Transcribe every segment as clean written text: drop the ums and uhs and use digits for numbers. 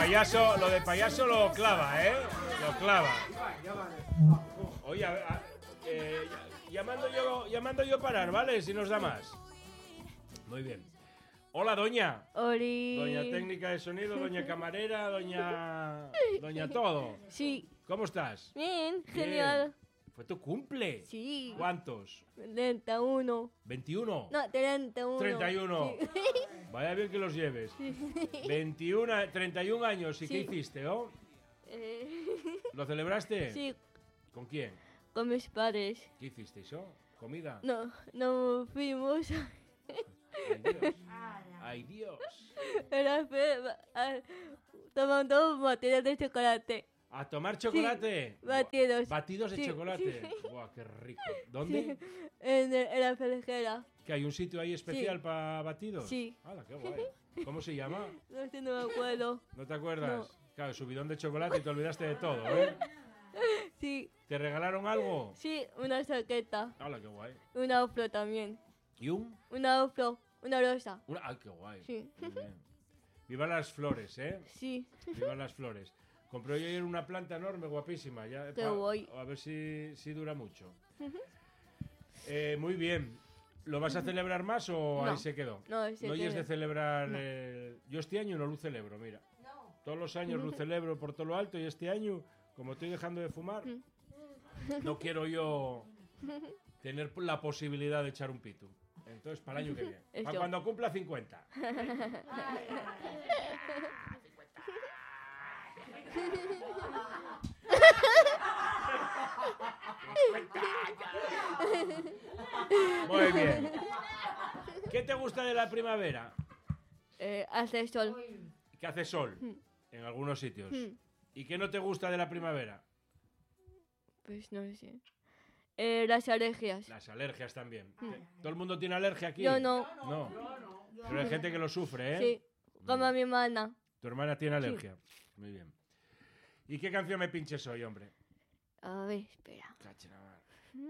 payaso lo clava, ¿eh? Lo clava. Oye, llamando yo parar, ¿vale? Si nos da más. Muy bien. Hola, doña. Oli. Doña técnica de sonido, doña camarera, doña todo. Sí. ¿Cómo estás? Bien, genial. ¿Fue tu cumple? Sí. ¿Cuántos? 31. ¿21? No, 31. 31. Sí. Vaya bien que los lleves. 21, 31 años. ¿Y qué Sí. hiciste, oh? ¿Lo celebraste? Sí, ¿Con quién? con mis padres. ¿Qué hicisteis, oh? ¿Comida? No fuimos. ¡Ay, Dios! ¡Ay, Dios! Tomando batidos de chocolate. ¿A tomar chocolate? Sí, batidos. Batidos de Sí, chocolate. sí. ¡Buah, qué rico! ¿Dónde? En la felejera. ¿Que hay un sitio ahí especial para batidos? Sí. ¡Hala, qué guay! ¿Cómo se llama? No sé, no me acuerdo. ¿No te acuerdas? No. Claro, subidón de chocolate y te olvidaste de todo, ¿eh? Sí, ¿Te regalaron algo? sí, una chaqueta. ¡Hala, qué guay! Una afro también. ¿Y un? Una afro, una rosa. ¡Ay, qué guay! Sí. Muy bien. Viva las flores, ¿eh? Sí. Viva las flores. Compré yo ayer una planta enorme, guapísima. Ya, Qué guay. A ver si dura mucho. Muy bien. ¿Lo vas a celebrar más o No. ahí se quedó? No, ese No es de celebrar... No. Yo este año no lo celebro, mira. Todos los años lo celebro por todo lo alto y este año, como estoy dejando de fumar, no quiero yo tener la posibilidad de echar un pito. Entonces, para el año que viene. Para Eso. cuando cumpla 50. Muy bien. ¿Qué te gusta de la primavera? Hace sol. Que hace sol en algunos sitios. ¿Y qué no te gusta de la primavera? Pues no sé. Las alergias. Las alergias también. ¿Todo el mundo tiene alergia aquí? Yo no. No. Pero hay gente que lo sufre, ¿eh? Sí, como mi hermana. Tu hermana tiene alergia. Muy bien. ¿Y qué canción me pinches hoy, hombre? A ver, espera. Cacha la mar.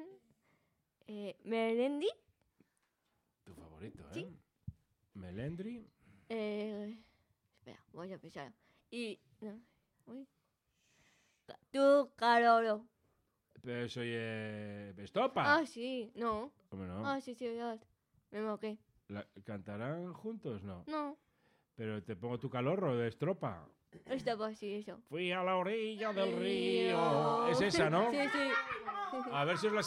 Melendi. Tu favorito, ¿eh? Sí. Melendri. Espera, voy a pensar. Y... No, uy. Tu Carolo. Pero soy Estopa. Ah, sí. No. ¿Cómo no? Ah, sí, verdad. Me moqué. ¿Cantarán juntos? No. No. Pero te pongo tu calorro de Estropa. Estaba así, eso. Fui a la orilla del Río. río. Es esa, ¿no? Sí, sí. A ver si os la